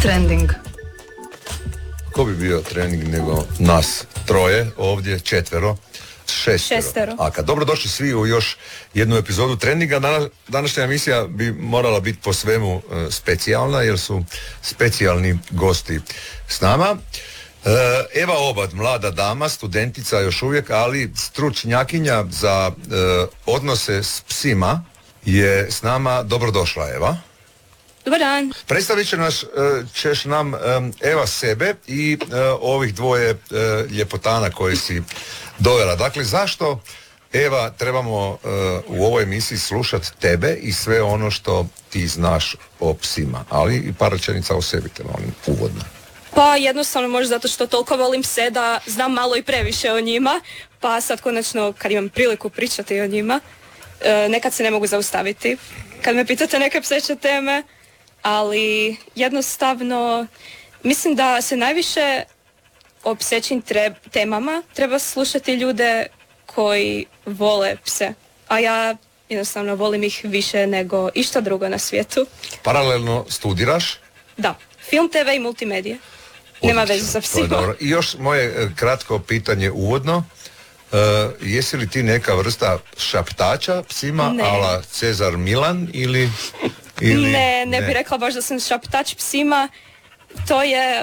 Trending. Ko bi bio trening nego nas troje, ovdje četvero, šestero. Dobrodošli svi u još jednu epizodu Trendinga. Današnja emisija bi morala biti po svemu specijalna, jer su specijalni gosti s nama. Eva Obad, mlada dama, studentica još uvijek, ali stručnjakinja za odnose s psima, je s nama. Dobrodošla, Eva. Dobar dan. Predstavit ćeš nam Eva sebe i ovih dvoje ljepotana koje si dovela. Dakle, zašto, Eva, trebamo u ovoj emisiji slušati tebe i sve ono što ti znaš o psima, ali i par rečenica o sebi, te molim, uvodno. Pa jednostavno možda zato što toliko volim pse da znam malo i previše o njima, pa sad konačno kad imam priliku pričati o njima, nekad se ne mogu zaustaviti. Kad me pitate neke pseće teme, ali jednostavno mislim da se najviše o psećim temama treba slušati ljude koji vole pse, a ja jednostavno volim ih više nego išta drugo na svijetu. Paralelno studiraš? Da, film, TV i multimedije. Nema veze sa psima. I još moje kratko pitanje uvodno. Jesi li ti neka vrsta šaptača psima, ala Cezar Milan ili ne bih rekla baš da sam šaptač psima. To je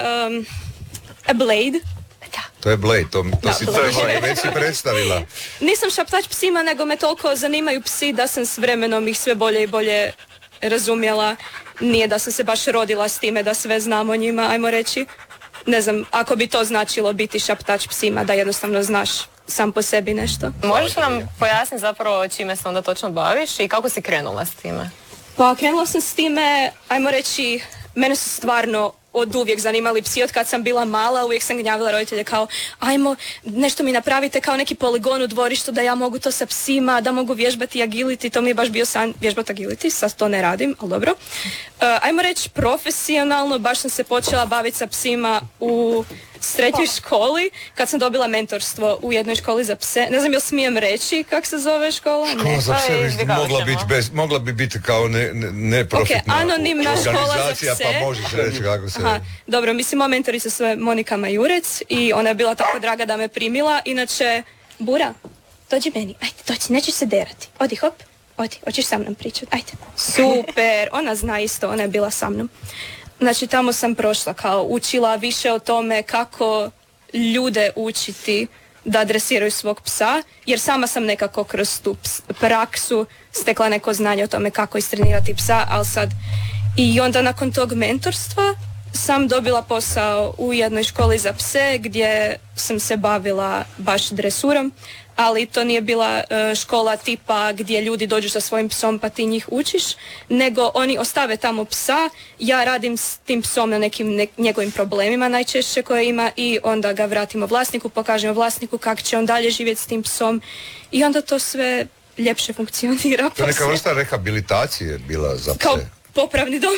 a Blade. Da. To je Blade, to si već si predstavila. Nisam šaptač psima, nego me toliko zanimaju psi da sam s vremenom ih sve bolje i bolje razumjela. Nije da sam se baš rodila s time da sve znam o njima, ajmo reći. Ne znam, ako bi to značilo biti šaptač psima, da jednostavno znaš sam po sebi nešto. Možeš nam pojasniti zapravo čime se onda točno baviš i kako si krenula s time? Pa krenula sam s time, ajmo reći, mene su stvarno od uvijek zanimali psi. Od kad sam bila mala, uvijek sam gnjavila roditelje kao ajmo, nešto mi napravite kao neki poligon u dvorištu da ja mogu to sa psima, da mogu vježbati agility. To mi je baš bio san vježbati agility, sad to ne radim, ali dobro. Ajmo reći profesionalno, baš sam se počela baviti sa psima u srednjoj školi, kad sam dobila mentorstvo u jednoj školi za pse. Ne znam jel smijem reći kak se zove škola? Škola za pse mogla bi biti kao neprofitna anonimna organizacija, škola za pse. Pa možeš reći kako se... Dobro, mislim, moja mentorica se zove Monika Majurec i ona je bila tako draga da me primila. Inače, Bura, dođi meni, ajde, dođi, nećeš se derati. Odi, hop, odi, hoćeš sa mnom pričati, ajde. Super, ona zna isto, ona je bila sa mnom. Znači, tamo sam prošla kao učila više o tome kako ljude učiti da dresiraju svog psa, jer sama sam nekako kroz tu praksu stekla neko znanje o tome kako istrenirati psa, ali sad i onda nakon tog mentorstva sam dobila posao u jednoj školi za pse gdje sam se bavila baš dresurom, ali to nije bila škola tipa gdje ljudi dođu sa svojim psom pa ti njih učiš, nego oni ostave tamo psa, ja radim s tim psom na nekim njegovim problemima najčešće koje ima i onda ga vratimo vlasniku, pokažemo vlasniku kako će on dalje živjeti s tim psom i onda to sve ljepše funkcionira. To je neka vrsta rehabilitacije bila za pse. Kao popravni dom.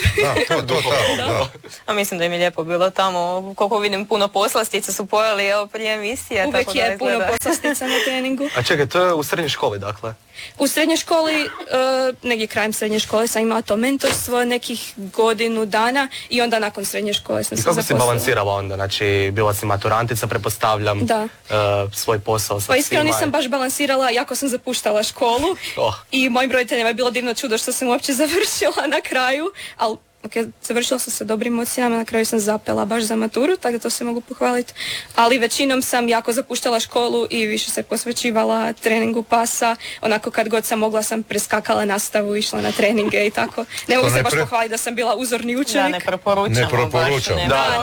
Da. A mislim da im je lijepo bilo tamo, koliko vidim puno poslastica su pojeli prije emisije. Uvijek tako je puno poslastica na treningu. A čekaj, to je u srednjoj školi, dakle? U srednjoj školi, negdje krajem srednje škole sam imala to mentorstvo nekih godinu dana i onda nakon srednje škole sam se zaposlila. I kako si balansirala onda? Znači, bila si maturantica, pretpostavljam, svoj posao sa psima. Pa iskreno nisam baš balansirala, jako sam zapuštala školu i mojim roditeljima je bilo divno čudo što sam uopće završila na kraju, ali završila sam sa dobrim ocjenama, na kraju sam zapela baš za maturu, tako da to se mogu pohvaliti. Ali većinom sam jako zapuštala školu i više se posvećivala treningu pasa. Onako kad god sam mogla sam preskakala nastavu, išla na treninge i tako. Ne mogu se baš pohvaliti da sam bila uzorni učenik. Da, ne preporučam.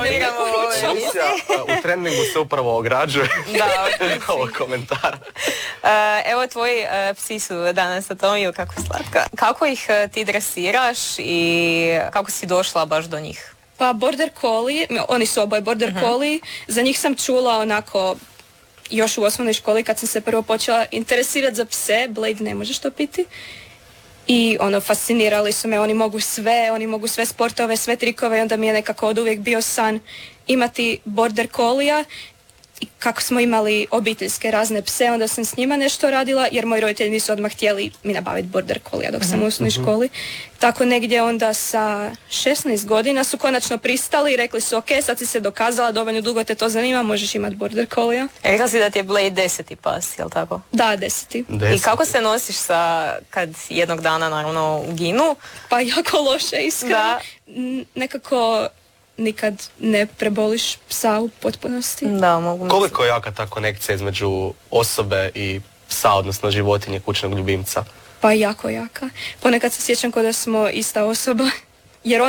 U treningu se upravo ograđuje ovog komentara. Evo tvoji psi su danas Atomiju, kako slatka. Kako ih ti dresiraš i kako si došla baš do njih? Pa border collie, oni su oboje border collie, za njih sam čula onako još u osnovnoj školi kad sam se prvo počela interesirati za pse, Blade ne možeš to piti. I fascinirali su me, oni mogu sve sportove, sve trikove i onda mi je nekako od uvijek bio san imati border collija. i kako smo imali obiteljske razne pse, onda sam s njima nešto radila, jer moji roditelji nisu odmah htjeli mi nabaviti border collie dok sam u osnovnoj školi. Tako negdje onda sa 16 godina su konačno pristali i rekli su ok, sad si se dokazala, dovoljno dugo te to zanima, možeš imati border collie. Rekla si da ti je Blade 10. pas, jel tako? Da, 10. I kako se nosiš kad jednog dana naravno uginu? Pa jako loše, iskreno. Nekako nikad ne preboliš psa u potpunosti. Da, mogu misliti. Koliko je jaka ta konekcija između osobe i psa, odnosno životinje, kućnog ljubimca? Pa jako jaka. Ponekad se sjećam kao da smo ista osoba, jer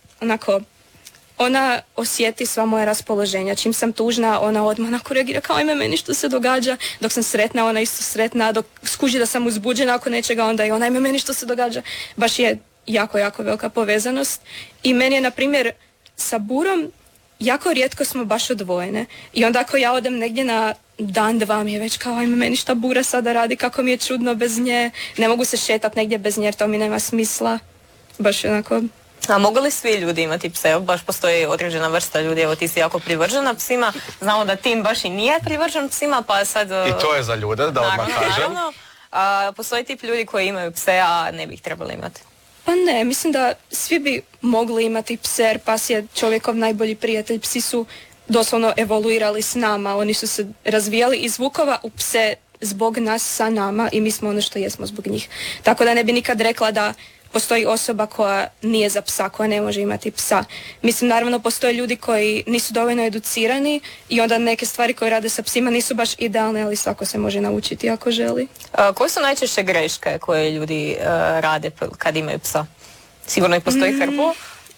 ona osjeti sva moja raspoloženja. Čim sam tužna, ona odmah reagira kao ajme meni što se događa. Dok sam sretna, ona isto sretna. Dok skuži da sam uzbuđena ako nečega, onda i ona ajme meni što se događa. Baš je jako, jako velika povezanost. I meni je, na primjer, sa Burom jako rijetko smo baš odvojene. I onda ako ja odem negdje na dan, dva, mi je već kao ajme meni šta Bura sada radi, kako mi je čudno bez nje. Ne mogu se šetat negdje bez nje jer to mi nema smisla. Baš onako... A mogu li svi ljudi imati pse? Baš postoji određena vrsta ljudi, evo ti si jako privržena psima, znamo da Tim baš i nije privržen psima, pa sad... I to je za ljude, da odmah kažem. Naravno, postoji tip ljudi koji imaju pse, a ne bi ih trebali imati. Pa ne, mislim da svi bi mogli imati pse, jer pas je čovjekov najbolji prijatelj. Psi su doslovno evoluirali s nama, oni su se razvijali iz vukova u pse zbog nas sa nama i mi smo ono što jesmo zbog njih. Tako da ne bi nikad rekla da postoji osoba koja nije za psa, koja ne može imati psa. Mislim, naravno, postoje ljudi koji nisu dovoljno educirani i onda neke stvari koje rade sa psima nisu baš idealne, ali svako se može naučiti ako želi. Koje su najčešće greške koje ljudi rade kad imaju psa? Sigurno i postoji hrpu?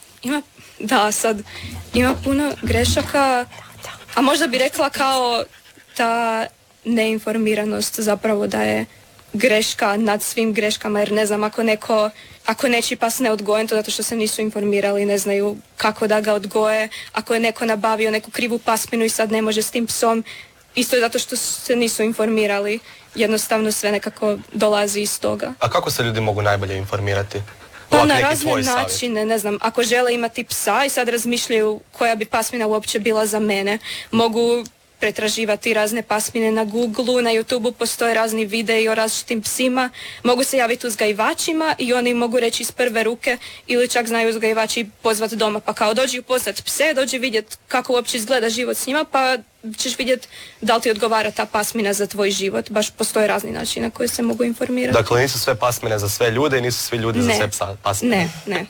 Ima puno grešaka, a možda bi rekla kao ta neinformiranost zapravo da je greška nad svim greškama, jer ne znam, ako nečiji pas ne odgojen, to zato što se nisu informirali, ne znaju kako da ga odgoje, ako je neko nabavio neku krivu pasminu i sad ne može s tim psom, isto je zato što se nisu informirali, jednostavno sve nekako dolazi iz toga. A kako se ljudi mogu najbolje informirati? Pa na razne načine, ne znam, ako žele imati psa i sad razmišljaju koja bi pasmina uopće bila za mene, mogu pretraživati razne pasmine na Google-u, na YouTube-u postoje razni videi o različitim psima, mogu se javiti uzgajivačima i oni mogu reći iz prve ruke ili čak znaju uzgajivači pozvati doma, pa kao dođi upoznat pse, dođi vidjeti kako uopće izgleda život s njima, pa ćeš vidjeti da li ti odgovara ta pasmina za tvoj život. Baš postoje razni načini na koje se mogu informirati. Dakle, nisu sve pasmine za sve ljude i nisu svi ljudi za sve pasmine. Ne.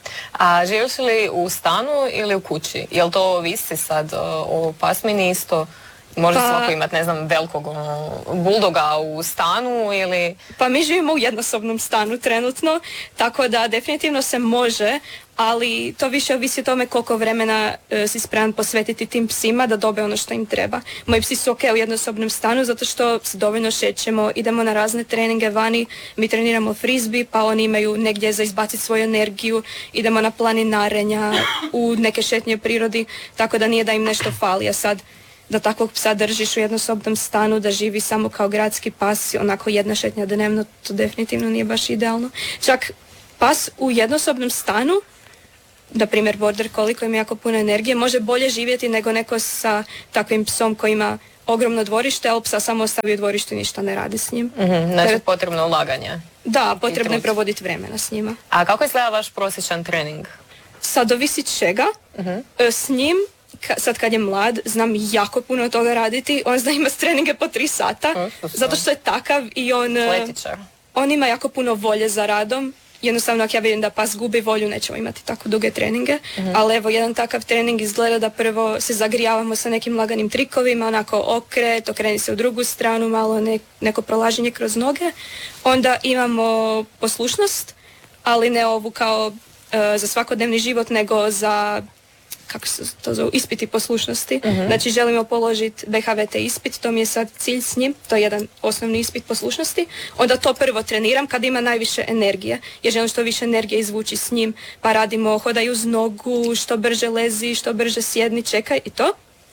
A živiš li u stanu ili u kući? Jel to ovisi sad o pasmini isto? Može svako imati, ne znam, velikog buldoga u stanu ili... Pa mi živimo u jednosobnom stanu trenutno, tako da definitivno se može, ali to više ovisi o tome koliko vremena si spreman posvetiti tim psima da dobe ono što im treba. Moji psi su ok u jednosobnom stanu zato što se dovoljno šećemo, idemo na razne treninge vani, mi treniramo frisbee, pa oni imaju negdje za izbaciti svoju energiju, idemo na planinarenja, u neke šetnje u prirodi, tako da nije da im nešto fali, a sad da takvog psa držiš u jednosobnom stanu, da živi samo kao gradski pas, onako jedna šetnja dnevno, to definitivno nije baš idealno. Čak pas u jednosobnom stanu, na primjer border collie koji ima jako puno energije, može bolje živjeti nego neko sa takvim psom koji ima ogromno dvorište, ali psa samo ostavi u dvorištu i ništa ne radi s njim. Znači potrebno ulaganje. Da, potrebno je provoditi vremena s njima. A kako izgleda vaš prosječan trening? Sad ovisi čega. S njim sad kad je mlad, znam jako puno toga raditi, on zna ima treninge po 3 sata, zato što je takav i on ima jako puno volje za radom. Jednostavno ako ja vidim da pas gubi volju, nećemo imati tako duge treninge, ali evo jedan takav trening izgleda da prvo se zagrijavamo sa nekim laganim trikovima, onako okret, okreni se u drugu stranu, malo neko prolaženje kroz noge, onda imamo poslušnost, ali ne ovu kao za svakodnevni život, nego za kako se to zove, ispiti poslušnosti. Znači želimo položiti BHVT ispit, to mi je sad cilj s njim, to je jedan osnovni ispit poslušnosti. Onda to prvo treniram kad ima najviše energije, jer želim što više energije izvući s njim, pa radimo hodaj uz nogu, što brže lezi, što brže sjedni, čekaj i to.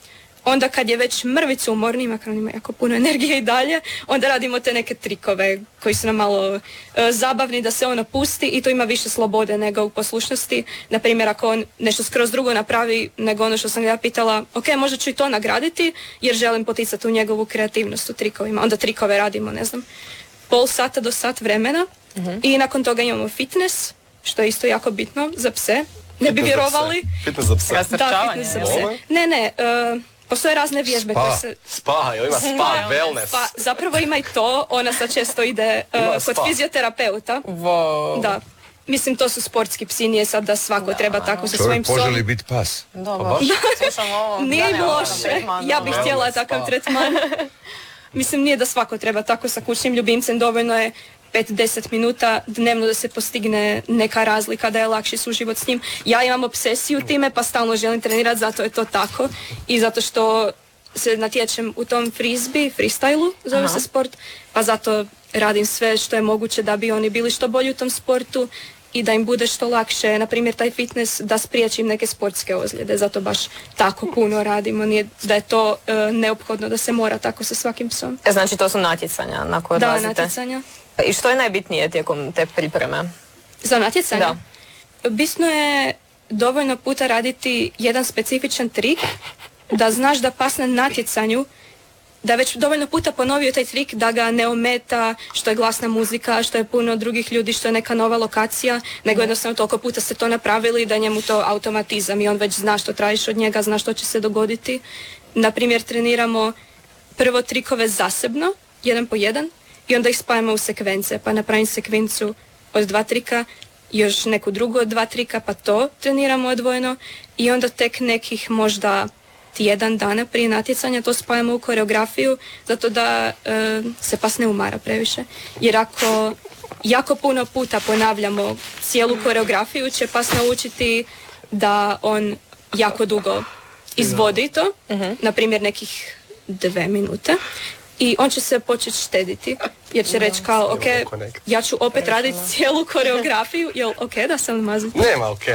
onda kad je već mrvicu umorni, makar on ima jako puno energije i dalje, onda radimo te neke trikove koji su nam malo zabavni da se on opusti i to ima više slobode nego u poslušnosti. Naprimjer, ako on nešto skroz drugo napravi nego ono što sam ga ja pitala, ok, možda ću i to nagraditi jer želim poticati u njegovu kreativnost u trikovima. Onda trikove radimo, ne znam, pol sata do sat vremena i nakon toga imamo fitness, što je isto jako bitno za pse. Ne bi vjerovali. Fitness za pse. Da, fitness za pse. Ne, postoje razne vježbe koje se... Spa, ima spa, wellness. Pa zapravo ima i to, ona sad često ide kod fizioterapeuta. Wow. Da. Mislim, to su sportski psi, nije sad da svako treba tako sa svojim Čovjek psom. poželi biti pas. Dobro, slušam ovo. Nije im Dane, ovo loše, tretman, ja bih dobro. htjela takav tretman. Mislim, nije da svako treba tako sa kućnim ljubimcem, dovoljno je 5-10 minuta dnevno da se postigne neka razlika, da je lakši suživot s njim. Ja imam obsesiju time, pa stalno želim trenirati, zato je to tako. I zato što se natječem u tom freestylu, zove se sport, pa zato radim sve što je moguće da bi oni bili što bolji u tom sportu i da im bude što lakše. Naprimjer, taj fitness da spriječim neke sportske ozljede, zato baš tako puno radimo. Nije da je to neophodno da se mora tako sa svakim psom. Znači to su natjecanja na koje Da, odlazite? natjecanja. I što je najbitnije tijekom te pripreme? Za natjecanje? Da. Bitno je dovoljno puta raditi jedan specifičan trik, da znaš da pas na natjecanju, da već dovoljno puta ponovio taj trik, da ga ne ometa što je glasna muzika, što je puno drugih ljudi, što je neka nova lokacija, nego jednostavno toliko puta ste to napravili da njemu to automatizam i on već zna što tražiš od njega, zna što će se dogoditi. Naprimjer, treniramo prvo trikove zasebno, jedan po jedan, i onda ih spajamo u sekvence, pa napravim sekvencu od 2 trika, još neku drugu od 2 trika, pa to treniramo odvojeno i onda tek nekih možda tjedan dana prije natjecanja to spajamo u koreografiju, zato da se pas ne umara previše. Jer ako jako puno puta ponavljamo cijelu koreografiju, će pas naučiti da on jako dugo izvodi to, na primjer nekih 2 minute. I on će se početi štediti, jer će reći kao, ok, ja ću opet raditi cijelu koreografiju, jel ok da sam maziti? Nema, ok.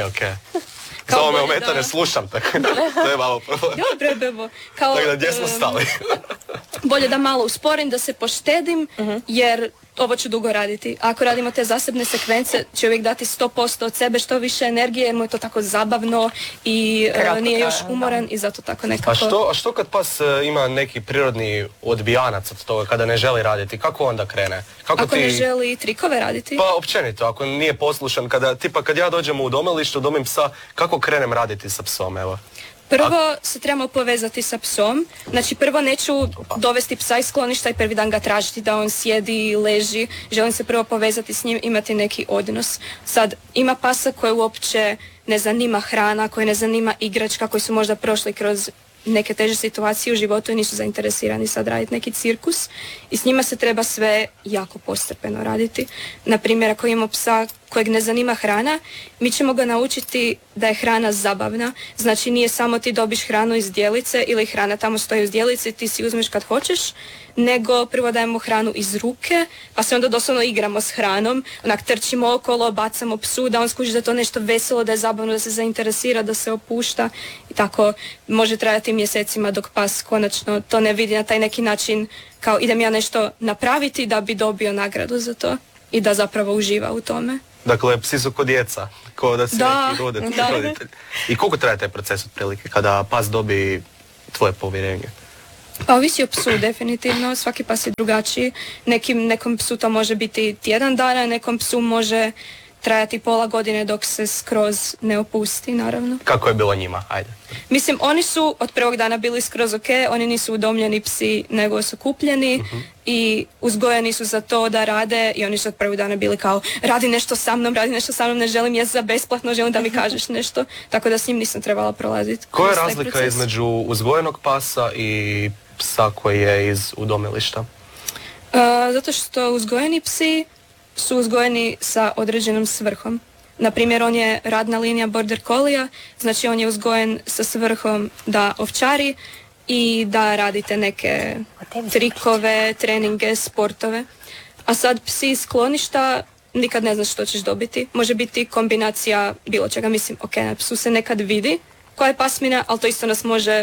Kao Samo me bolje ometa, da- ne slušam, tako da to je malo problem. Dobro, bebo. Kao, Tako da gdje smo stali? bolje da malo usporim, da se poštedim, jer ovo ću dugo raditi. Ako radimo te zasebne sekvence, će uvijek dati 100% od sebe, što više energije, jer mu je to tako zabavno i Kratko nije još traje, umoran i zato tako nekako... A što kad pas ima neki prirodni odbijanac od toga, kada ne želi raditi, kako onda krene? Kako Ako ne želi trikove raditi, Pa općenito, ako nije poslušan, kad ja dođem u udomilište, udomim psa, kako krenem raditi sa psom, evo? prvo se trebamo povezati sa psom. Znači prvo neću dovesti psa iz skloništa i prvi dan ga tražiti da on sjedi, leži. Želim se prvo povezati s njim, imati neki odnos. Sad, ima pasa koje uopće ne zanima hrana, koje ne zanima igračka, koji su možda prošli kroz neke teže situacije u životu i nisu zainteresirani sad raditi neki cirkus. I s njima se treba sve jako postepeno raditi. Naprimjer, ako imamo psa kojeg ne zanima hrana, mi ćemo ga naučiti da je hrana zabavna. Znači nije samo ti dobiš hranu iz zdjelice ili hrana tamo stoji u zdjelici, ti si uzmeš kad hoćeš, nego prvo dajemo hranu iz ruke, pa se onda doslovno igramo s hranom, onak trčimo okolo, bacamo psu, da on skuži da je to nešto veselo, da je zabavno, da se zainteresira, da se opušta i tako može trajati mjesecima dok pas konačno to ne vidi na taj neki način kao idem ja nešto napraviti da bi dobio nagradu za to i da zapravo uživa u tome. Dakle, psi su ko djeca, ko da si Da, neki da. roditelj. I koliko traje taj proces otprilike kada pas dobi tvoje povjerenje? Pa ovisi o psu definitivno, svaki pas je drugačiji. Nekom psu to može biti tjedan dana, nekom psu može trajati pola godine dok se skroz ne opusti, naravno. Kako je bilo njima? Ajde. Mislim, oni su od prvog dana bili skroz ok, oni nisu udomljeni psi, nego su kupljeni i uzgojeni su za to da rade i oni su od prvog dana bili kao radi nešto sa mnom, ne želim jesti za besplatno, želim da mi kažeš nešto, tako da s njim nisam trebala prolaziti. Koja je kroz taj razlika proces. između uzgojenog pasa i psa koji je iz udomilišta? Zato što uzgojeni psi su uzgojeni sa određenom svrhom. Naprimjer, on je radna linija border collija, znači on je uzgojen sa svrhom da ovčari i da radite neke trikove, treninge, sportove. A sad psi iz skloništa nikad ne znaš što ćeš dobiti. Može biti kombinacija bilo čega. Mislim, ok, na psu se nekad vidi koja je pasmina, ali to isto nas može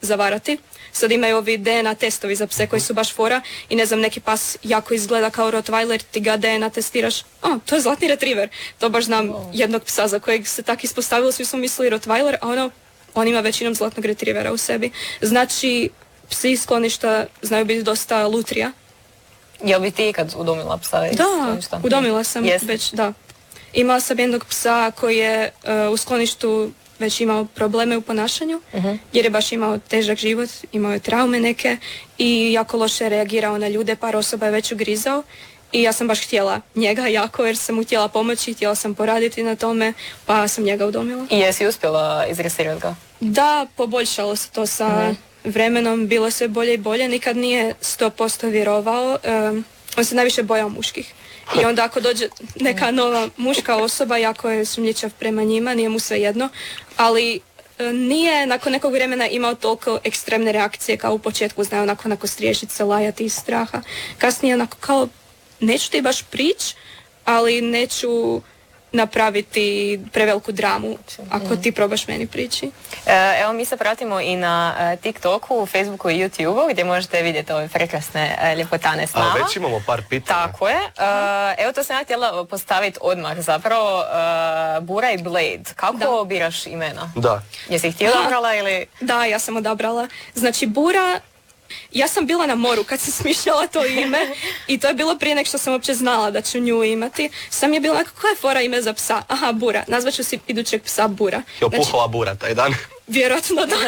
zavarati. Sad imaju ovi DNA testovi za pse koji su baš fora i ne znam, neki pas jako izgleda kao Rottweiler, ti ga DNA testiraš, to je zlatni retriver. To baš znam jednog psa za kojeg se tak ispostavilo, svi smo mislili Rottweiler, a on ima većinom zlatnog retrivera u sebi. Znači, psi iz skloništa znaju biti dosta lutrija. Jel bi ti ikad udomila psa iz skloništa? Da, udomila sam već, da. Imala sam jednog psa koji je u skloništu već imao probleme u ponašanju, jer je baš imao težak život, imao je traume neke i jako loše reagirao na ljude, par osoba je već ugrizao i ja sam baš htjela njega jako jer sam mu htjela pomoći, htjela sam poraditi na tome, pa sam njega udomila. I jesi uspjela izresirati ga? Da, poboljšalo se to sa vremenom, bilo sve bolje i bolje, nikad nije 100% vjerovao, on se najviše bojao muških. I onda ako dođe neka nova muška osoba, jako je sumnjičav prema njima, nije mu sve jedno, ali nije nakon nekog vremena imao toliko ekstremne reakcije kao u početku, znaju onako striješiti se, lajati iz straha. Kasnije onako kao, neću ti baš prići, ali neću napraviti preveliku dramu ako ti probaš meni prići. Evo, mi se pratimo i na TikToku, Facebooku i YouTubeu gdje možete vidjeti ove prekrasne ljepotane s nama. Već imamo par pitanja. Tako je. Evo, to sam ja htjela postaviti odmah. Zapravo, Bura i Blade. Kako biraš imena? Da. Jesi ih ti odabrala ili? Da, ja sam odabrala. Znači, Bura, ja sam bila na moru kad sam smišljala to ime i to je bilo prije nek što sam uopće znala da ću nju imati. Sam je bila onako, koja je fora ime za psa? Aha, Bura. Nazvaću si idućeg psa Bura. Je opuhala Bura taj dan? Vjerojatno da.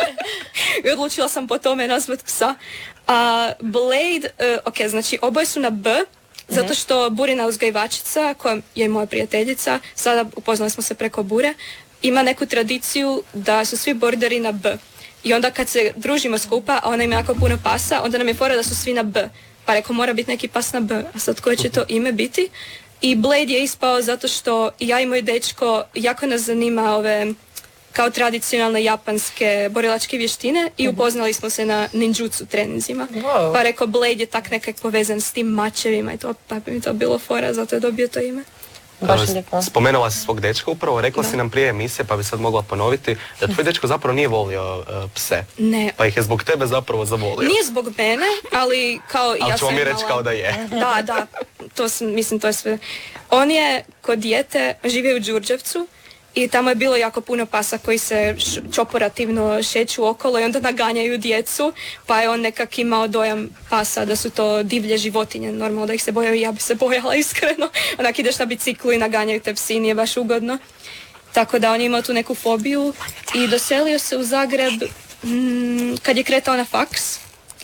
I odlučila sam po tome nazvat psa. A Blade, znači oboje su na B, zato što Burina uzgajivačica, koja je moja prijateljica, sada upoznali smo se preko Bure, ima neku tradiciju da su svi borderi na B. I onda kad se družimo skupa, a ona ima jako puno pasa, onda nam je fora da su svi na B. Pa rekao, mora biti neki pas na B. A sad koje će to ime biti? I Blade je ispao zato što ja i moj dečko jako nas zanima ove kao tradicionalne japanske borilačke vještine i upoznali smo se na ninjutsu treninzima. Wow. Pa rekao, Blade je tak nekak povezan s tim mačevima i to, pa bi mi to bilo fora, zato je dobio to ime. Spomenula si svog dečka upravo, rekla si nam prije emisije, pa bi sad mogla ponoviti, da tvoj dečko zapravo nije volio pse. Ne. Pa ih je zbog tebe zapravo zavolio. Nije zbog mene, ali kao ali ja ćemo sam mi reći kao da je. Da, to je sve. On je kod dijete živio u Đurđevcu i tamo je bilo jako puno pasa koji se čoporativno šeću okolo i onda naganjaju djecu, pa je on nekak imao dojam pasa da su to divlje životinje, normalno da ih se bojaju i ja bi se bojala iskreno. Onak ideš na biciklu i naganjaju te psi, nije baš ugodno. Tako da on je imao tu neku fobiju i doselio se u Zagreb kad je kretao na faks.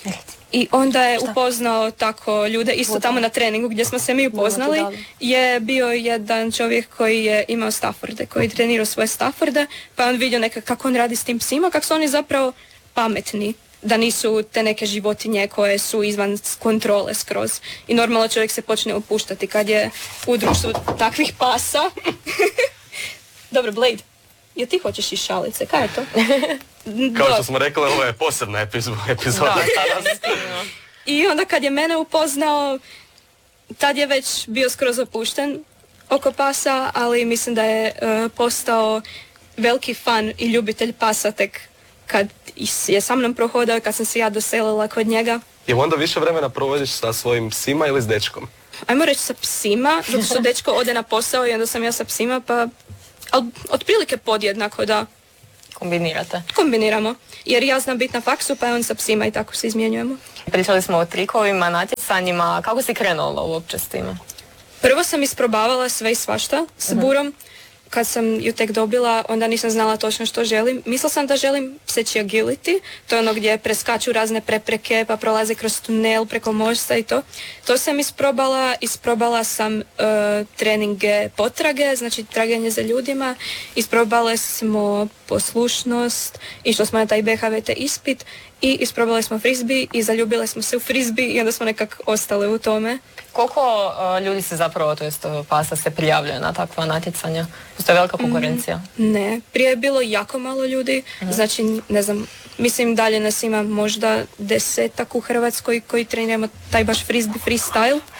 I onda je upoznao tako ljude, isto tamo na treningu gdje smo se mi upoznali, je bio jedan čovjek koji je imao Stafforde, koji je trenirao svoje Stafforde, pa je on vidio kako on radi s tim psima, kako su oni zapravo pametni, da nisu te neke životinje koje su izvan kontrole skroz. I normalno čovjek se počne opuštati kad je u društvu takvih pasa. Dobro, Blade, jel ti hoćeš i šalice, kaj je to? Kao što smo rekli, ovo je posebna epizoda. I onda kad je mene upoznao, tad je već bio skroz opušten oko pasa, ali mislim da je postao veliki fan i ljubitelj pasa tek kad je sa mnom prohodao, kad sam se ja doselila kod njega. I onda više vremena provodiš sa svojim psima ili s dečkom? Ajmo reći sa psima, zato što dečko ode na posao i onda sam ja sa psima, pa ali otprilike podjednako, da. Kombinirate? Kombiniramo, jer ja znam biti na faksu, pa je on sa psima i tako se izmjenjujemo. Pričali smo o trikovima, natjecanjima, kako si krenula uopće s time? Prvo sam isprobavala sve i svašta s Burom. Kad sam ju tek dobila, onda nisam znala točno što želim. Mislila sam da želim pseći agility, to je ono gdje preskaču razne prepreke, pa prolaze kroz tunel, preko mosta i to. To sam isprobala sam treninge potrage, znači traganje za ljudima, isprobali smo poslušnost, išli smo na taj BHVT ispit i isprobali smo frisbee i zaljubile smo se u frisbee i onda smo nekak ostale u tome. Koliko ljudi se zapravo, to jest pasa se prijavljaju na takva natjecanja? To je velika konkurencija? Ne, prije je bilo jako malo ljudi, znači ne znam, mislim dalje nas ima možda 10 u Hrvatskoj koji treniramo taj baš frisbee freestyle.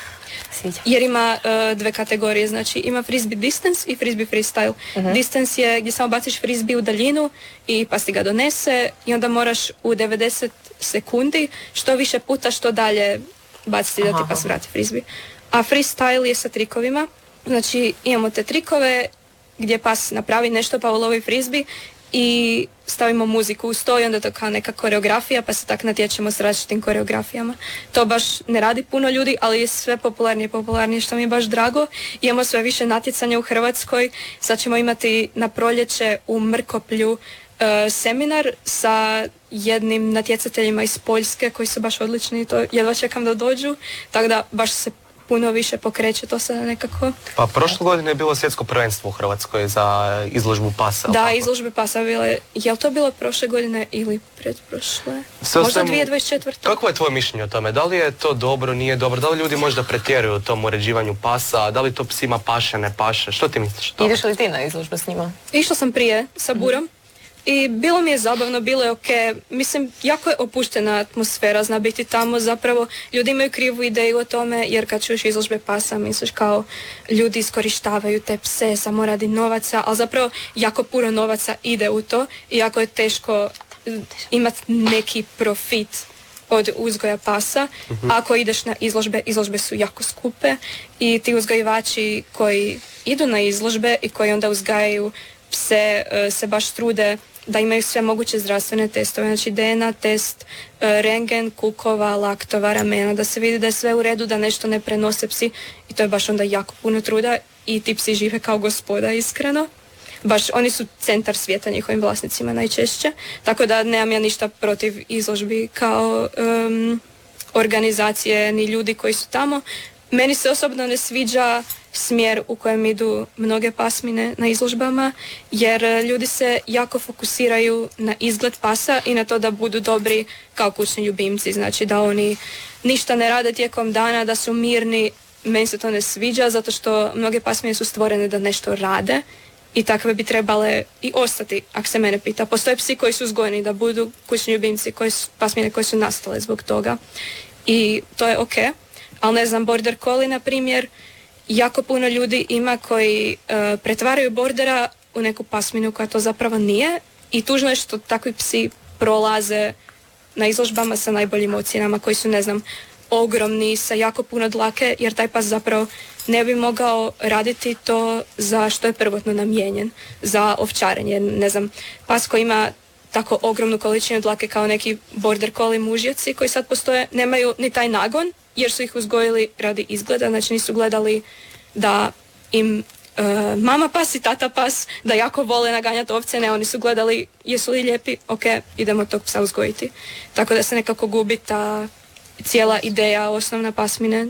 sviđa. Jer ima dve kategorije, znači ima frisbee distance i frisbee freestyle. Distance je gdje samo baciš frisbee u daljinu i pas ti ga donese i onda moraš u 90 sekundi što više puta što dalje baciti da ti pas vrati frisbee. A freestyle je sa trikovima, znači imamo te trikove gdje pas napravi nešto pa ulovi frisbee i stavimo muziku uz to i onda to kao neka koreografija pa se tak natječemo s različitim koreografijama. To baš ne radi puno ljudi, ali je sve popularnije što mi je baš drago. Imamo sve više natjecanja u Hrvatskoj. Sad ćemo imati na proljeće u Mrkoplju seminar sa jednim natjecateljima iz Poljske koji su baš odlični i to jedva čekam da dođu. Tako da baš se puno više pokreće to sada nekako. Pa prošle godine je bilo svjetsko prvenstvo u Hrvatskoj za izložbu pasa. Da, izložbe pasa bile. Je li to bilo prošle godine ili pretprošle? Možda 2024. Kako je tvoje mišljenje o tome? Da li je to dobro, nije dobro? Da li ljudi možda pretjeruju u tom uređivanju pasa? Da li to psima paše, ne paše? Što ti misliš o tome? Ideš li ti na izložbu s njima? Išla sam prije sa Burom. I bilo mi je zabavno, bilo je ok. Mislim, jako je opuštena atmosfera, zna biti tamo. Zapravo, ljudi imaju krivu ideju o tome, jer kad čuješ izložbe pasa, misliš kao ljudi iskorištavaju te pse samo radi novaca, ali zapravo jako puno novaca ide u to i jako je teško imati neki profit od uzgoja pasa. Ako ideš na izložbe su jako skupe i ti uzgojivači koji idu na izložbe i koji onda uzgajaju pse se baš trude da imaju sve moguće zdravstvene testove, znači DNA test, rengen, kukova, laktova, ramena, da se vidi da je sve u redu, da nešto ne prenose psi i to je baš onda jako puno truda i ti psi žive kao gospoda, iskreno. Baš oni su centar svijeta njihovim vlasnicima najčešće, tako da nemam ja ništa protiv izložbi kao organizacije ni ljudi koji su tamo. Meni se osobno ne sviđa smjer u kojem idu mnoge pasmine na izložbama, jer ljudi se jako fokusiraju na izgled pasa i na to da budu dobri kao kućni ljubimci, znači da oni ništa ne rade tijekom dana, da su mirni. Meni se to ne sviđa zato što mnoge pasmine su stvorene da nešto rade i takve bi trebale i ostati, ako se mene pita. Postoje psi koji su uzgojeni da budu kućni ljubimci, pasmine koje su nastale zbog toga i to je ok. Ali ne znam, border collie, na primjer, jako puno ljudi ima koji pretvaraju bordera u neku pasminu koja to zapravo nije i tužno je što takvi psi prolaze na izložbama sa najboljim ocjenama koji su, ne znam, ogromni, sa jako puno dlake, jer taj pas zapravo ne bi mogao raditi to za što je prvotno namijenjen, za ovčarenje. Ne znam, pas koji ima tako ogromnu količinu dlake kao neki border collie mužjaci koji sad postoje, nemaju ni taj nagon, jer su ih uzgojili radi izgleda, znači nisu gledali da im mama pas i tata pas, da jako vole naganjati ovce, ne, oni su gledali jesu li lijepi, ok, idemo tog psa uzgojiti. Tako da se nekako gubi ta cijela ideja osnovna pasmine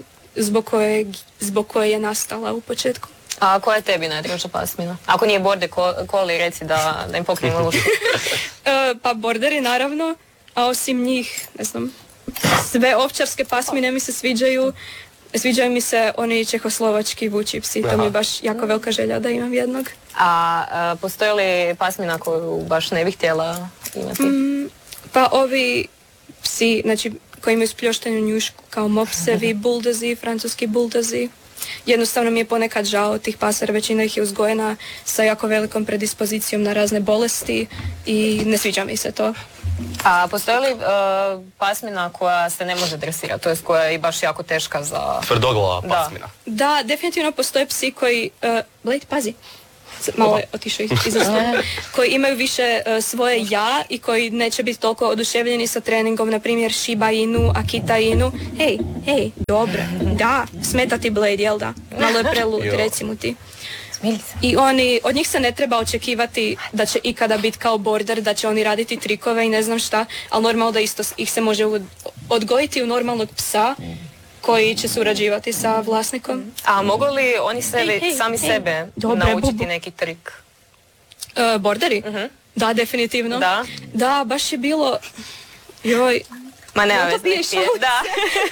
zbog koje je nastala u početku. A koja je tebi najdraža pasmina? Ako nije border collie, reci da im pokrijemo uši. Pa borderi naravno, a osim njih, ne znam, sve ovčarske pasmine mi se sviđaju. Sviđaju mi se oni čehoslovački vuči psi, to mi je baš jako velika želja da imam jednog. A postoji li pasmina koju baš ne bih htjela imati? Pa ovi psi, znači koji imaju spljoštenu njušku kao mopsevi, buldozi, francuski buldozi. Jednostavno mi je ponekad žao tih pasa, jer većina ih je uzgojena sa jako velikom predispozicijom na razne bolesti i ne sviđa mi se to. A postoji li pasmina koja se ne može dresirati, to jest koja je baš jako teška za... Tvrdoglava pasmina. Da, definitivno postoje psi koji... Blade, pazi. Malo je otišao koji imaju više svoje ja i koji neće biti toliko oduševljeni sa treningom, na primjer Shiba Inu, Akita Inu. Hej, dobro, da, smeta ti Blade, jel da? Malo je prelut, reci mu ti. I od njih se ne treba očekivati da će ikada biti kao border, da će oni raditi trikove i ne znam šta, ali normalno da isto ih se može odgojiti u normalnog psa koji će surađivati sa vlasnikom. A mogu li oni sami sebe naučiti neki trik? Borderi? Da, definitivno. Da, baš je bilo... Joj... Ma nema veze, da.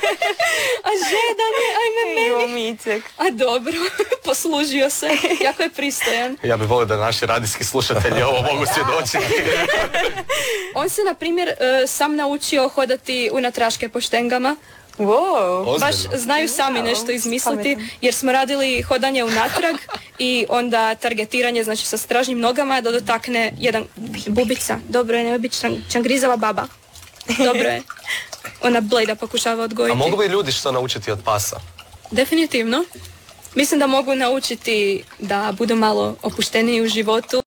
A žedan je, ajme meni. Micek. A dobro, poslužio se, jako je pristojan. Ja bih volio da naši radijski slušatelji ovo mogu svjedočiti. On se, na primjer, sam naučio hodati unatraške po štengama. Wow. Baš znaju sami nešto izmisliti, jer smo radili hodanje unatrag i onda targetiranje, znači sa stražnjim nogama da dotakne jedan bubica. Dobro je, ne biti čangrizava baba. Dobro je. Ona Blade pokušava odgojiti. A mogu bi ljudi što naučiti od pasa? Definitivno. Mislim da mogu naučiti da budu malo opušteniji u životu.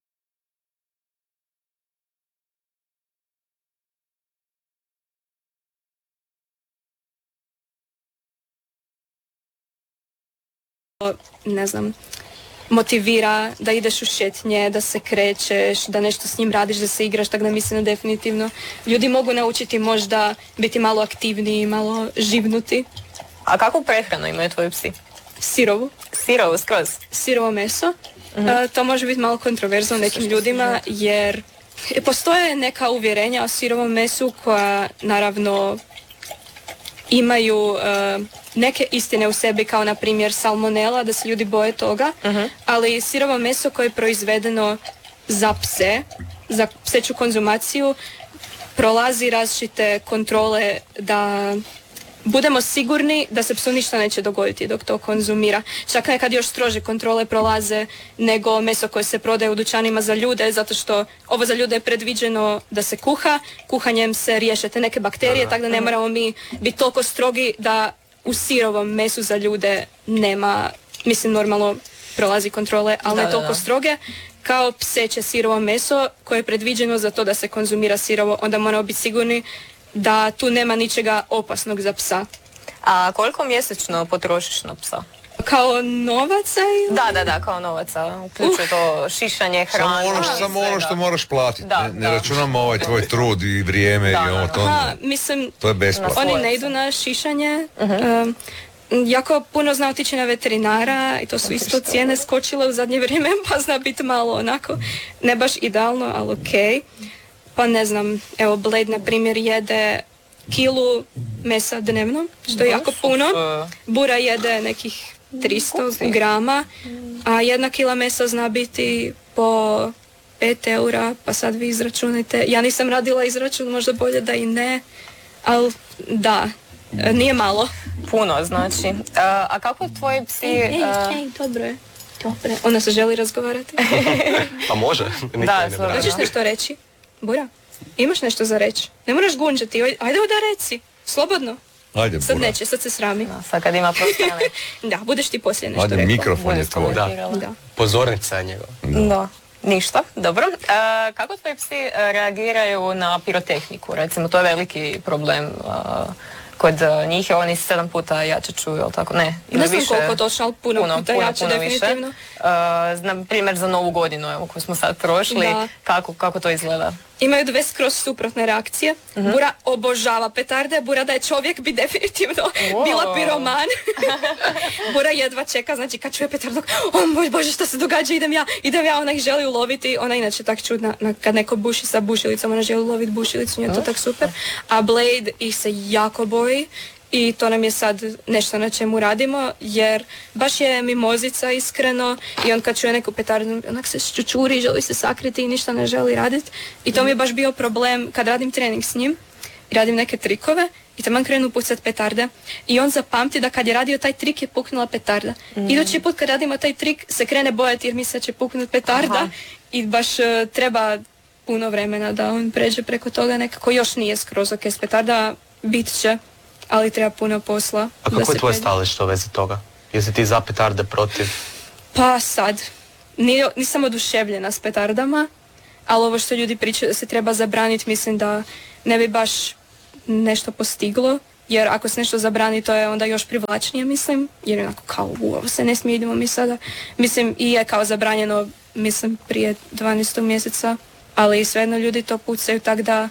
Ne znam, motivira da ideš u šetnje, da se krećeš, da nešto s njim radiš, da se igraš, tako da mislim da definitivno ljudi mogu naučiti možda biti malo aktivniji, malo živnuti. A kakvu prehranu imaju tvoji psi? Sirovu. Sirovu, skroz? Sirovo meso. To može biti malo kontroverzno nekim ljudima jer postoje neka uvjerenja o sirovom mesu koja naravno imaju neke istine u sebi, kao na primjer salmonela, da se ljudi boje toga, ali sirovo meso koje je proizvedeno za pse, za pseću konzumaciju, prolazi različite kontrole da budemo sigurni da se psu ništa neće dogoditi dok to konzumira. Čak nekad još strože kontrole prolaze nego meso koje se prodaje u dućanima za ljude, zato što ovo za ljude je predviđeno da se kuha, kuhanjem se riješe te neke bakterije, tako da ne moramo mi biti toliko strogi da u sirovom mesu za ljude nema, mislim normalno prolazi kontrole, ali ne toliko stroge. Kao pseće sirovo meso koje je predviđeno za to da se konzumira sirovo, onda moramo biti sigurni da tu nema ničega opasnog za psa. A koliko mjesečno potrošiš na psa? Kao novaca ili? Da, kao novaca. Uključuje to šišanje, hrana. Samo ono što moraš platiti. Ne računamo ovaj tvoj trud i vrijeme i ovo to. Mislim, to je besplatno. Oni ne idu na šišanje. Jako puno zna otići na veterinara i to su isto cijene skočile u zadnje vrijeme, pa zna biti malo onako, ne baš idealno, ali okej. Pa ne znam, evo Blade na primjer jede kilu mesa dnevno, što je jako puno. Bura jede nekih 300 grama, a 1 kila mesa zna biti po 5 eura, pa sad vi izračunajte. Ja nisam radila izračun, možda bolje da i ne, ali da, nije malo. Puno znači. A kako tvoji psi... Ej, dobro je. Dobre. Ona se želi razgovarati. Pa može. Hoćeš nešto reći? Bura, imaš nešto za reći? Ne moraš gunđati, ajde da reci. Slobodno. Ajde, Bura. Sad neće, sad se srami. Sad kad ima prostora. Da, budeš ti poslije nešto rekao. Ajde, mikrofon je tvoj. Da. Pozornica je njegova. Da. Ništa, dobro. Kako tvoji psi reagiraju na pirotehniku? Recimo, to je veliki problem kod njih, oni 7 puta jače čuju, ali tako? Ne znam koliko točno, ali puno puta jače, definitivno. Na primjer za Novu godinu, evo, koju smo sad prošli, kako to izgleda? Imaju dve skroz suprotne reakcije. Bura obožava petarde, Bura da je čovjek bi definitivno bila piroman. Bura jedva čeka, znači kad čuje petardu, o moj Bože, što se događa, idem ja, ona ih želi uloviti. Ona inače tak čudna, kad neko buši sa bušilicom, ona želi uloviti bušilicu, nije to tak super. A Blade ih se jako boji. I to nam je sad nešto na čemu radimo, jer baš je mimozica iskreno i on kad čuje neku petardu, onak se ščučuri, želi se sakriti i ništa ne želi raditi. I to mi je baš bio problem kad radim trening s njim i radim neke trikove i taman krenu pucat petarde. I on zapamti da kad je radio taj trik je puknula petarda. Idući put kad radimo taj trik se krene bojati jer misle da će puknut petarda i baš treba puno vremena da on pređe preko toga, nekako još nije skroz ok s petarda, bit će. Ali treba puno posla. A kako je tvoje stajalište u vezi toga? Jesi ti za petarde, protiv? Pa sad, nisam oduševljena s petardama, ali ovo što ljudi pričaju da se treba zabraniti, mislim da ne bi baš nešto postiglo, jer ako se nešto zabrani to je onda još privlačnije, mislim, jer je onako kao ovo se ne smije, idemo mi sada. Mislim, i je kao zabranjeno, mislim, prije 12. mjeseca, ali svejedno ljudi to pucaju, tako da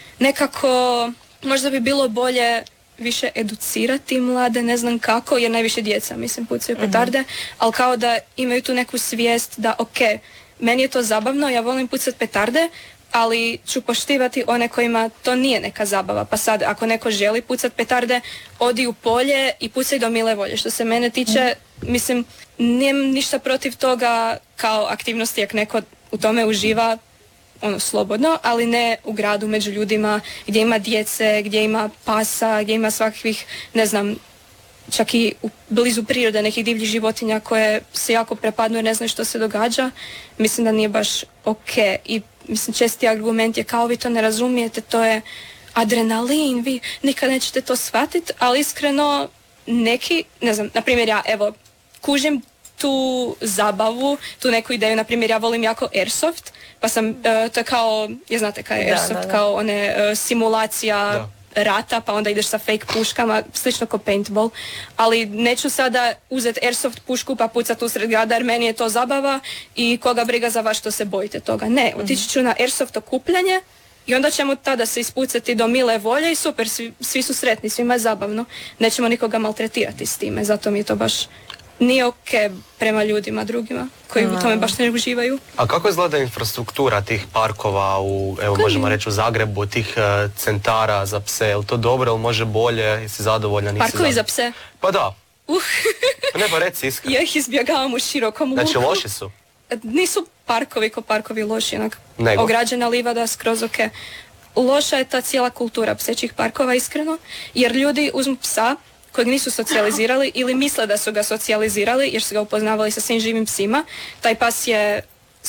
nekako možda bi bilo bolje više educirati mlade, ne znam kako, jer najviše djeca, mislim, pucaju petarde, ali kao da imaju tu neku svijest da, ok, meni je to zabavno, ja volim pucat petarde, ali ću poštivati one kojima to nije neka zabava. Pa sad, ako neko želi pucat petarde, odi u polje i pucaj do mile volje. Što se mene tiče, mislim, nemam ništa protiv toga kao aktivnosti, ako neko u tome uživa, slobodno, ali ne u gradu među ljudima gdje ima djece, gdje ima pasa, gdje ima svakakvih, ne znam, čak i blizu prirode nekih divljih životinja koje se jako prepadnu i ne znaju što se događa. Mislim da nije baš ok. I mislim, česti argument je kao vi to ne razumijete, to je adrenalin, vi nikad nećete to shvatiti, ali iskreno neki, ne znam, na primjer ja, evo, kužim tu zabavu, tu neku ideju, na primjer ja volim jako airsoft, pa sam, to je kao, znate kaj je airsoft, kao one simulacija rata, pa onda ideš sa fake puškama, slično kao paintball, ali neću sada uzeti airsoft pušku pa pucati usred grada jer meni je to zabava i koga briga za vas što se bojite toga. Ne, otići ću na airsoft okupljanje i onda ćemo tada se ispucati do mile volje i super, svi su sretni, svima je zabavno. Nećemo nikoga maltretirati s time, zato mi je to baš nije ok prema ljudima drugima koji u tome baš ne uživaju. A kako izgleda infrastruktura tih parkova u, evo možemo reći u Zagrebu, tih centara za pse, je li to dobro ili može bolje, jesi zadovoljna, nisi Parkovi za pse? Pa da. Ne, pa reci iskreno. Ja ih izbjegavam u širokom luku. Znači loši su? Nisu parkovi ko parkovi loši, onak Nego? ograđena livada skroz ok. Loša je ta cijela kultura psećih parkova, iskreno, jer ljudi uzmu psa kojeg nisu socijalizirali ili misle da su ga socijalizirali jer su ga upoznavali sa svim živim psima. Taj pas je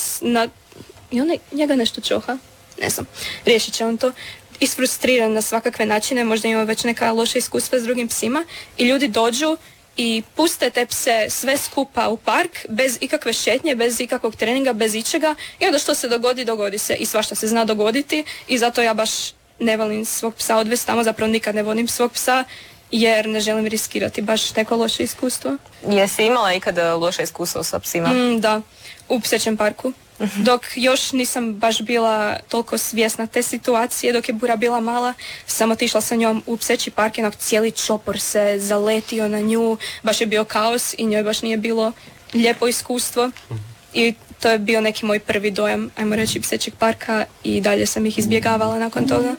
i on njega nešto čoha, ne znam, riješit će on to. Isfrustriran na svakakve načine, možda ima već neka loša iskustva s drugim psima i ljudi dođu i puste te pse sve skupa u park bez ikakve šetnje, bez ikakvog treninga, bez ičega i onda što se dogodi se i svašta se zna dogoditi i zato ja baš ne volim svog psa odvesti tamo, zapravo nikad ne volim svog psa jer ne želim riskirati baš neko loše iskustvo. Jesi imala ikada loše iskustvo sa psima? Da, u psećem parku. Dok još nisam baš bila toliko svjesna te situacije, dok je Bura bila mala, sam otišla sa njom u pseći park, jednog cijeli čopor se zaletio na nju, baš je bio kaos i njoj baš nije bilo lijepo iskustvo. I to je bio neki moj prvi dojam, ajmo reći, psećeg parka i dalje sam ih izbjegavala nakon toga.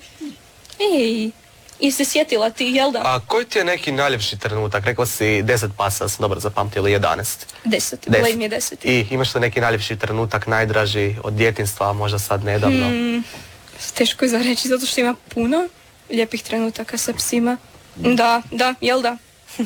I se sjetila ti, jel da? A koji ti je neki najljepši trenutak? Rekla si 10 pasa, sam dobro zapamtila, 11. 10, bila im je 10. I imaš li neki najljepši trenutak, najdraži od djetinjstva, možda sad nedavno? Teško je za reći, zato što ima puno lijepih trenutaka sa psima. Da, jel da?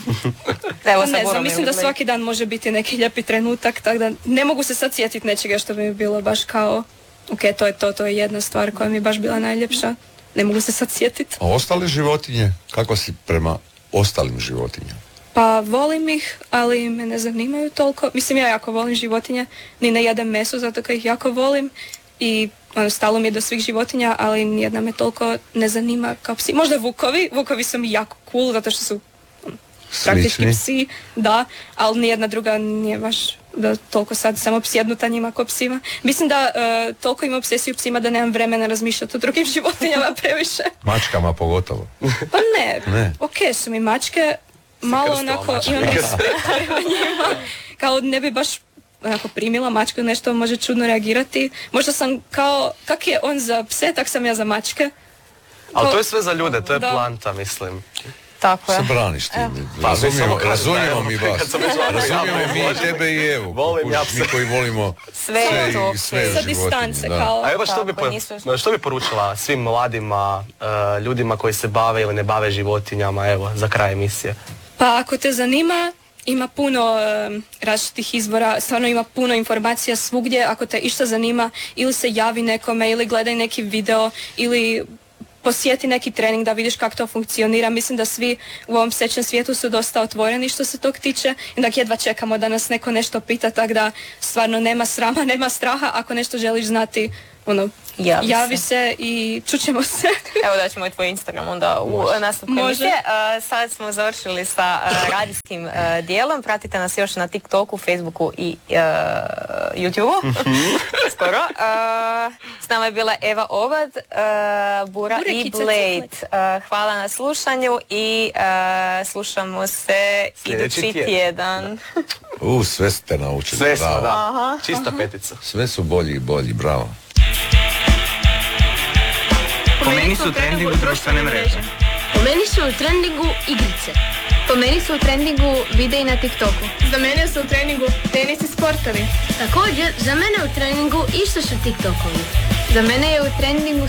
Evo, ne znam, mislim da svaki dan može biti neki lijepi trenutak, tako da ne mogu se sad sjetiti nečega što bi mi bilo baš kao, ok, to je jedna stvar koja mi je baš bila najljepša. Ne mogu se sad sjetiti. A ostale životinje? Kako si prema ostalim životinjama? Pa volim ih, ali me ne zanimaju toliko. Mislim, ja jako volim životinje, ni ne jedem meso, zato kad ih jako volim. I stalo mi je do svih životinja, ali nijedna me toliko ne zanima kao psi. Možda vukovi su mi jako cool, zato što su praktički psi, da, ali nijedna druga nije baš da toliko sad samo psjednuta njima ko psima. Mislim da toliko imam obsesiju psima da nemam vremena razmišljati o drugim životinjama previše. Mačkama pogotovo. Pa ne. Ok su mi mačke, malo onako imam prema njima. Kao ne bi baš onako primila mačku, nešto može čudno reagirati. Možda sam kao, kak je on za pse, tak sam ja za mačke. Ali to je sve za ljude, to je planta, mislim. Tako je. Se braniš ti. Razumijemo mi vas. Razumijemo mi i tebe i Evu. Volim ja pse. Mi koji volimo sve sa distance. Kao. A evo što bi poručila svim mladima, ljudima koji se bave ili ne bave životinjama, evo, za kraj emisije? Pa ako te zanima, ima puno različitih izvora, stvarno ima puno informacija svugdje. Ako te išta zanima, ili se javi nekome, ili gledaj neki video, ili posjeti neki trening da vidiš kako to funkcionira. Mislim da svi u ovom psećem svijetu su dosta otvoreni što se tog tiče i da jedva čekamo da nas neko nešto pita, tako da stvarno nema srama, nema straha. Ako nešto želiš znati, javi se i čućemo se. Evo da ćemo i tvoj Instagram onda u nastavku emisije. Sad smo završili sa radijskim dijelom. Pratite nas još na TikToku, Facebooku i YouTubeu. Skoro. S nama je bila Eva Ovad, Bura i Blade. Hvala na slušanju i slušamo se idući tjedan. Sve ste naučili. Sve smo, da. Čista petica. Sve su bolji i bolji, bravo. Po meni su u trendingu društvene mreže. Po meni su u trendingu igrice. Po meni su u trendingu videi na TikToku. Za mene su u treningu tenis i sportovi. Također, za mene u treningu isto su TikTokovi. Za mene je u trendingu